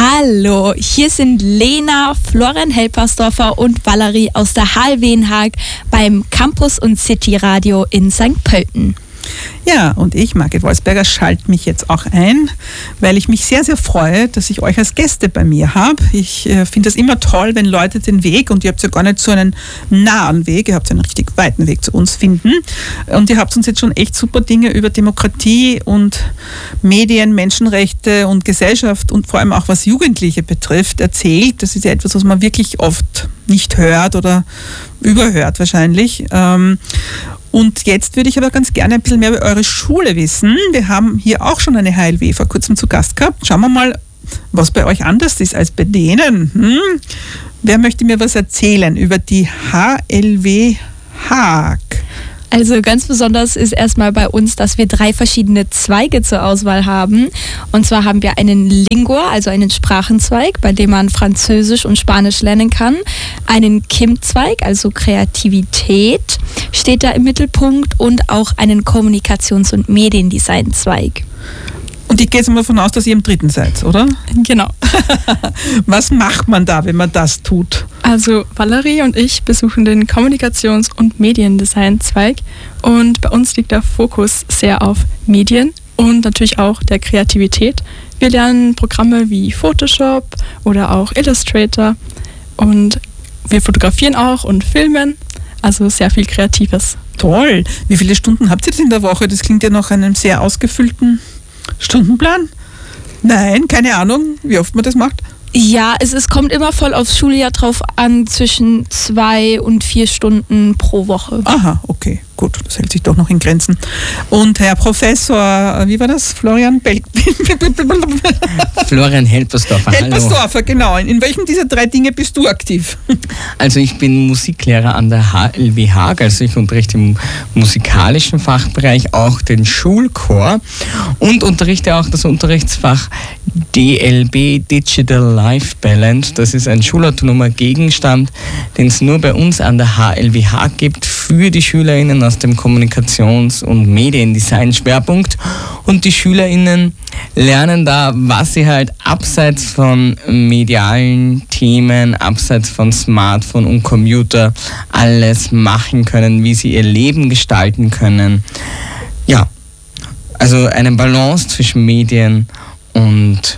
Hallo, hier sind Lena, Florian Helpersdorfer und Valerie aus der HLW in Haag beim Campus und City Radio in St. Pölten. Ja, und ich, Margit Wolfsberger, schalte mich jetzt auch ein, weil ich mich sehr, sehr freue, dass ich euch als Gäste bei mir habe. Ich finde es immer toll, wenn Leute den Weg, und ihr habt ja gar nicht so einen nahen Weg, ihr habt einen richtig weiten Weg zu uns finden. Und ihr habt uns jetzt schon echt super Dinge über Demokratie und Medien, Menschenrechte und Gesellschaft und vor allem auch was Jugendliche betrifft erzählt. Das ist ja etwas, was man wirklich oft nicht hört oder überhört wahrscheinlich. Und jetzt würde ich aber ganz gerne ein bisschen mehr über eure Schule wissen. Wir haben hier auch schon eine HLW vor kurzem zu Gast gehabt. Schauen wir mal, was bei euch anders ist als bei denen. Wer möchte mir was erzählen über die HLW Haag? Also ganz besonders ist erstmal bei uns, dass wir 3 verschiedene Zweige zur Auswahl haben. Und zwar haben wir einen Lingua, also einen Sprachenzweig, bei dem man Französisch und Spanisch lernen kann. Einen KIM-Zweig, also Kreativität, steht da im Mittelpunkt. Und auch einen Kommunikations- und Mediendesign-Zweig. Und ich gehe jetzt mal davon aus, dass ihr im 3. seid, oder? Genau. Was macht man da, wenn man das tut? Also Valerie und ich besuchen den Kommunikations- und Mediendesign-Zweig und bei uns liegt der Fokus sehr auf Medien und natürlich auch der Kreativität. Wir lernen Programme wie Photoshop oder auch Illustrator und wir fotografieren auch und filmen, also sehr viel Kreatives. Toll! Wie viele Stunden habt ihr denn in der Woche? Das klingt ja nach einem sehr ausgefüllten Stundenplan? Nein, keine Ahnung, wie oft man das macht. Ja, es kommt immer voll aufs Schuljahr drauf an, zwischen 2 und 4 Stunden pro Woche. Aha, okay, gut, das hält sich doch noch in Grenzen. Und Herr Professor, wie war das? Florian Florian Helpersdorfer, hallo. Helpersdorfer, genau. In welchem dieser 3 Dinge bist du aktiv? Also ich bin Musiklehrer an der HLW Haag, also ich unterrichte im musikalischen Fachbereich auch den Schulchor und unterrichte auch das Unterrichtsfach DLB, Digital Life Balance. Das ist ein schulautonomer Gegenstand, den es nur bei uns an der HLW Haag gibt für die SchülerInnen aus dem Kommunikations- und Mediendesign-Schwerpunkt. Und die SchülerInnen lernen da, was sie halt abseits von medialen Themen, abseits von Smartphone und Computer alles machen können, wie sie ihr Leben gestalten können. Ja, also eine Balance zwischen Medien und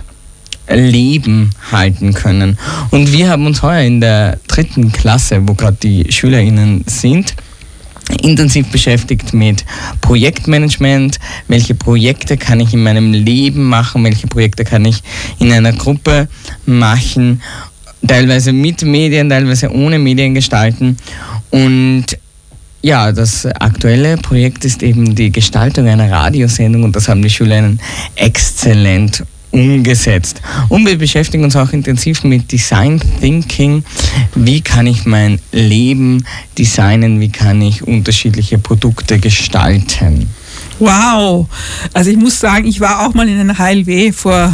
Leben halten können. Und wir haben uns heuer in der 3. Klasse, wo gerade die SchülerInnen sind, intensiv beschäftigt mit Projektmanagement. Welche Projekte kann ich in meinem Leben machen? Welche Projekte kann ich in einer Gruppe machen? Teilweise mit Medien, teilweise ohne Medien gestalten. Und ja, das aktuelle Projekt ist eben die Gestaltung einer Radiosendung und das haben die SchülerInnen exzellent umgesetzt. Und wir beschäftigen uns auch intensiv mit Design Thinking. Wie kann ich mein Leben designen? Wie kann ich unterschiedliche Produkte gestalten? Wow! Also ich muss sagen, ich war auch mal in einer HLW vor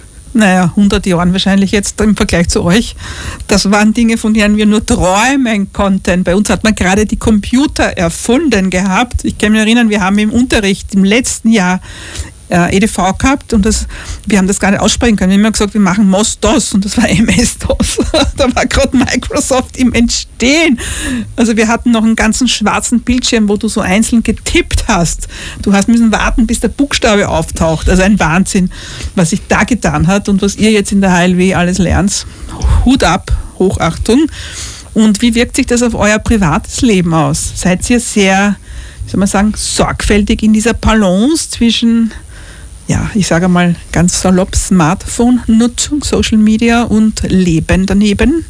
100 Jahren wahrscheinlich jetzt im Vergleich zu euch. Das waren Dinge, von denen wir nur träumen konnten. Bei uns hat man gerade die Computer erfunden gehabt. Ich kann mich erinnern, wir haben im Unterricht im letzten Jahr EDV gehabt und wir haben das gar nicht aussprechen können. Wir haben immer gesagt, wir machen MOS-DOS und das war MS-DOS. Da war gerade Microsoft im Entstehen. Also wir hatten noch einen ganzen schwarzen Bildschirm, wo du so einzeln getippt hast. Du hast müssen warten, bis der Buchstabe auftaucht. Also ein Wahnsinn, was sich da getan hat und was ihr jetzt in der HLW alles lernt. Hut ab, Hochachtung. Und wie wirkt sich das auf euer privates Leben aus? Seid ihr sehr, wie soll man sagen, sorgfältig in dieser Balance zwischen, ja, ich sage mal ganz salopp, Smartphone-Nutzung, Social Media und Leben daneben?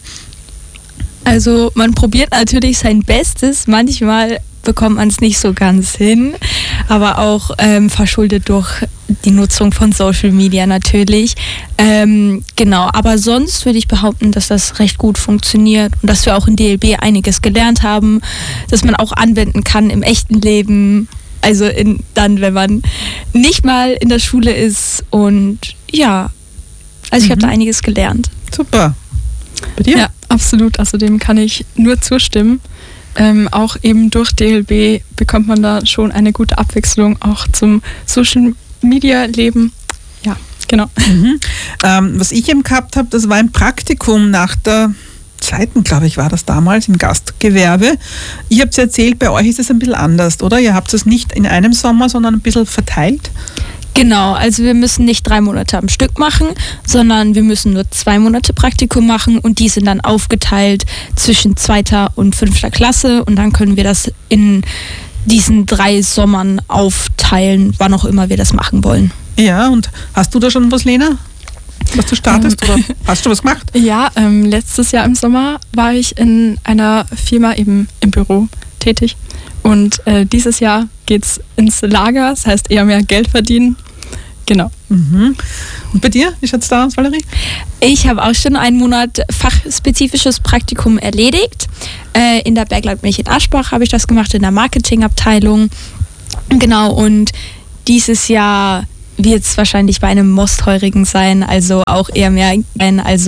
Also man probiert natürlich sein Bestes. Manchmal bekommt man es nicht so ganz hin, aber auch verschuldet durch die Nutzung von Social Media natürlich. Genau, aber sonst würde ich behaupten, dass das recht gut funktioniert und dass wir auch in DLB einiges gelernt haben, dass man auch anwenden kann im echten Leben. Also dann, wenn man nicht mal in der Schule ist und ja, also ich habe da einiges gelernt. Super. Bei dir? Ja, absolut. Also dem kann ich nur zustimmen. Auch eben durch DLB bekommt man da schon eine gute Abwechslung auch zum Social Media Leben. Ja, Genau. Was ich eben gehabt habe, das war ein Praktikum nach der zweiten, glaube ich, war das damals im Gastgewerbe. Ich habe es erzählt, bei euch ist es ein bisschen anders, oder? Ihr habt es nicht in einem Sommer, sondern ein bisschen verteilt. Genau, also wir müssen nicht 3 Monate am Stück machen, sondern wir müssen nur 2 Monate Praktikum machen und die sind dann aufgeteilt zwischen 2. und 5. Klasse und dann können wir das in diesen 3 Sommern aufteilen, wann auch immer wir das machen wollen. Ja, und hast du da schon was, Lena? Was du startest oder hast du was gemacht? Ja, letztes Jahr im Sommer war ich in einer Firma eben im Büro tätig und dieses Jahr geht's ins Lager, das heißt eher mehr Geld verdienen. Genau. Und bei dir, wie schaut's da aus, Valerie? Ich habe auch schon 1 Monat fachspezifisches Praktikum erledigt. In der Bergland Milch in Aschbach habe ich das gemacht, in der Marketingabteilung. Genau, und dieses Jahr wird es wahrscheinlich bei einem Mostheurigen sein, also auch eher mehr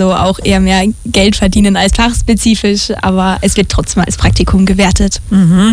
Geld verdienen als fachspezifisch, aber es wird trotzdem als Praktikum gewertet.